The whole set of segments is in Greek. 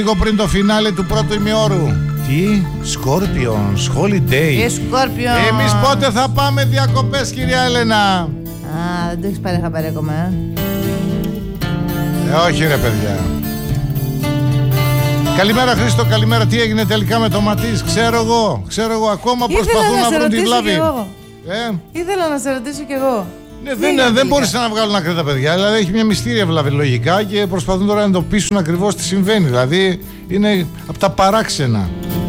λίγο πριν το φινάλε του πρώτου ημιώρου. Τι, Scorpions, Holiday. Scorpions. Εμείς πότε θα πάμε διακοπές, κυρία Έλενα? Α, δεν το έχεις πάρει χαμπάρι ακόμα, όχι ρε παιδιά. Καλημέρα Χρήστο, καλημέρα. Τι έγινε τελικά με το Ματής? Ξέρω εγώ, ακόμα προσπαθούν να βρουν τη βλάβη. Ήθελα να σε ρωτήσω κι εγώ. Ναι, δεν μπορείς να βγάλουν άκρη τα παιδιά. Δηλαδή έχει μια μυστήρια βλάβη λογικά και προσπαθούν τώρα να εντοπίσουν ακριβώς τι συμβαίνει. Δηλαδή είναι από τα παράξενα.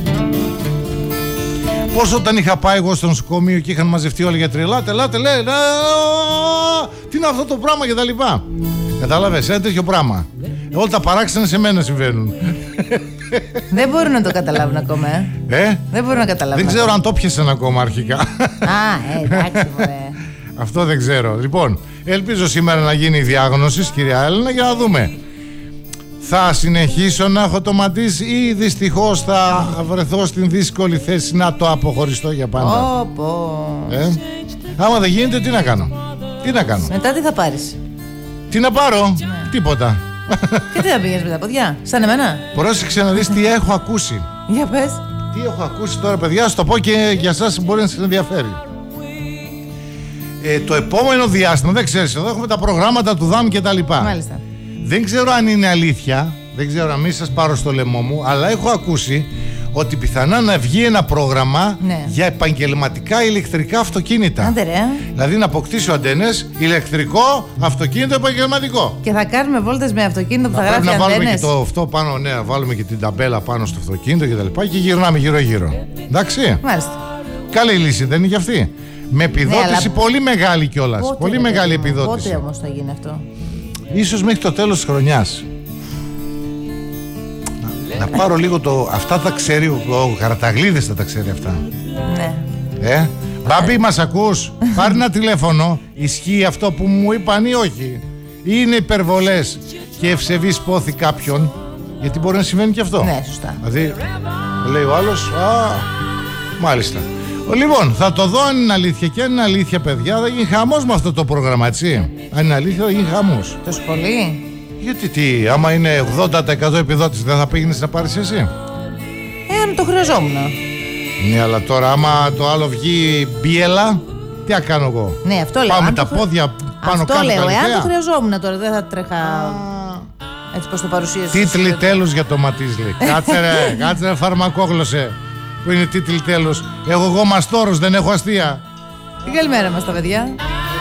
Πώς όταν είχα πάει εγώ στο νοσοκομείο και είχαν μαζευτεί όλοι γιατροί, ελάτε, λέει, τι είναι αυτό το πράγμα και τα λοιπά. Κατάλαβες, ένα τέτοιο πράγμα. Όλα τα παράξενα σε μένα συμβαίνουν. Δεν μπορούν να το καταλάβουν ακόμα. Δεν μπορούν να καταλάβουν. Δεν ξέρω αν το πιασαν ακόμα αρχικά. Εντάξει μωρέ. Αυτό δεν ξέρω. Λοιπόν, ελπίζω σήμερα να γίνει η διάγνωση, κυρία Έλενα, για να δούμε. Θα συνεχίσω να έχω το Ματής ή δυστυχώς θα βρεθώ στην δύσκολη θέση να το αποχωριστώ για πάντα? Άμα δεν γίνεται, τι να κάνω? Μετά τι θα πάρεις? Τι να πάρω? Τίποτα. Και τι θα πήγες με τα ποδιά? Σαν εμένα? Πρόσεξε να δεις τι έχω ακούσει. Για πες. Τι έχω ακούσει τώρα παιδιά, σου το πω και για σας μπορεί να σας ενδιαφέρει. Το επόμενο διάστημα, δεν ξέρεις, εδώ έχουμε τα προγράμματα του ΔΑΜ και τα λοιπά. Μάλιστα. Δεν ξέρω αν είναι αλήθεια, δεν ξέρω να μην σας πάρω στο λαιμό μου, αλλά έχω ακούσει ότι πιθανά να βγει ένα πρόγραμμα για επαγγελματικά ηλεκτρικά αυτοκίνητα. Άντε ρε. Δηλαδή να αποκτήσω αντένες, ηλεκτρικό, αυτοκίνητο, επαγγελματικό. Και θα κάνουμε βόλτες με αυτοκίνητο που θα γράφει αντένες. Να βάλουμε αντένες. και το αυτό πάνω, να βάλουμε και την ταμπέλα πάνω στο αυτοκίνητο και τα λοιπά και γυρνάμε γύρω-γύρω. Εντάξει. Μάλιστα. Καλή λύση, δεν είναι και αυτή? Με επιδότηση πολύ μεγάλη κιόλας. Πολύ μεγάλη επιδότηση. Πότε όμως θα γίνει αυτό? Ίσως μέχρι το τέλος της χρονιάς. Να πάρω λίγο το... Αυτά τα ξέρει ο Καραταγλίδης, θα τα ξέρει αυτά. Ναι. Μπάμπη, μας ακούς? Πάρει ένα τηλέφωνο. Ισχύει αυτό που μου είπαν ή όχι? Ή είναι υπερβολές και ευσεβής πόθη κάποιον? Γιατί μπορεί να συμβαίνει και αυτό. Ναι, σωστά. Δηλαδή, λέει ο άλλος, μάλιστα. Λοιπόν, θα το δω αν είναι αλήθεια. Και αν είναι αλήθεια, παιδιά, θα γίνει χαμός με αυτό το πρόγραμμα, έτσι. Αν είναι αλήθεια, θα γίνει χαμός. Τόσο πολύ? Γιατί τι, άμα είναι 80% επιδότηση, δεν θα πήγαινες να πάρεις εσύ? Αν το χρειαζόμουν. Ναι, αλλά τώρα άμα το άλλο βγει μπιέλα, τι θα κάνω εγώ? Ναι, αυτό λέω. Πάμε τα πόδια πάνω κάτω. Αυτό λέω, εάν το χρειαζόμουν τώρα, δεν θα τρέχα έτσι πως το παρουσίασες. Τίτλοι τέλους για το Ματής, λέει. Κάτσε ρε φαρμακόγλωσσε. Που είναι τίτλοι τέλους. Εγώ μαστόρος, δεν έχω αστεία. Καλημέρα μας τα παιδιά.